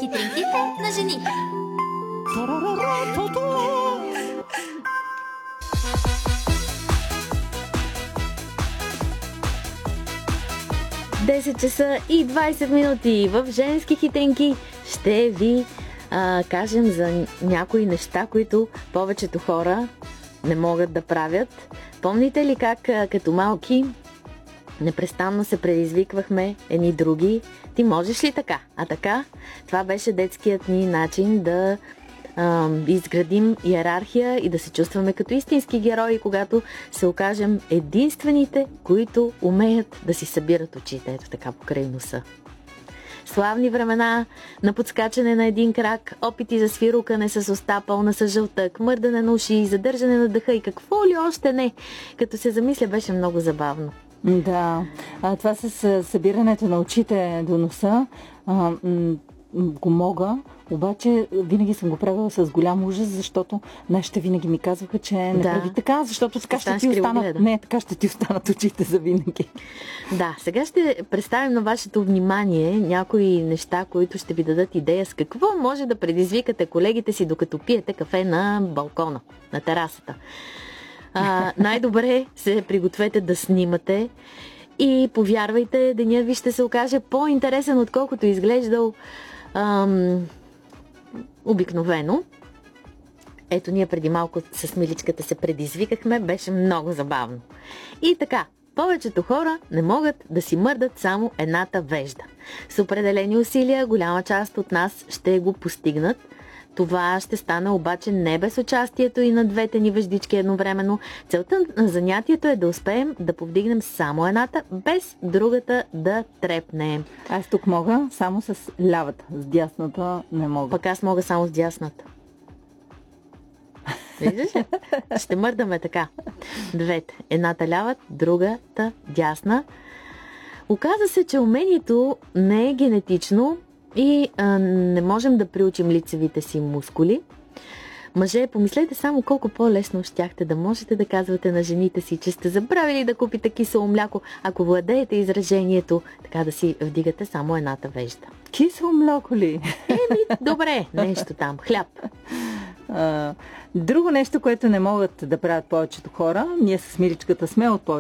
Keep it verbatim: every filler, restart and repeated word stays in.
Хитринките на жените. десет часа и двайсет минути в Женски хитринки ще ви а, кажем за някои неща, които повечето хора не могат да правят. Помните ли как а, като малки непрестанно се предизвиквахме едни други? Ти можеш ли така? А така, това беше детският ни начин да а, изградим иерархия и да се чувстваме като истински герои, когато се окажем единствените, които умеят да си събират очите. Ето така покрай носа. Славни времена на подскачане на един крак, опити за свирукане с уста пълна с жълтък, мърдане на уши, задържане на дъха и какво ли още не. Като се замисля, беше много забавно. Да, а, това с събирането на очите до носа а, м- го мога, обаче винаги съм го правила с голям ужас, защото нашите винаги ми казваха, че не Да. прави така, защото така ще ти кривогледа. останат, не, така ще ти останат очите за винаги. Да, сега ще представим на вашето внимание някои неща, които ще ви дадат идея с какво може да предизвикате колегите си, докато пиете кафе на балкона, на терасата. А, най-добре се пригответе да снимате и повярвайте, денят ви ще се окаже по-интересен, отколкото изглеждал ам, обикновено. Ето, ние преди малко с Миличката се предизвикахме, беше много забавно. И така, повечето хора не могат да си мърдат само едната вежда. С определени усилия голяма част от нас ще го постигнат. Това ще стане обаче не без участието и на двете ни веждички едновременно. Целта на занятието е да успеем да повдигнем само едната, без другата да трепне. Аз тук мога само с лявата, с дясната не мога. Пък аз мога само с дясната. Виждаш ли? Ще мърдаме така. Двете. Едната лява, другата дясна. Оказа се, че умението не е генетично и а, не можем да приучим лицевите си мускули. Мъже, помислете само колко по-лесно щяхте да можете да казвате на жените си, че сте забравили да купите кисело мляко, ако владеете изражението, така да си вдигате само едната вежда. Кисело мляко ли? Еми, добре, нещо там, хляб. А, друго нещо, което не могат да правят повечето хора, ние с Миличката сме от повече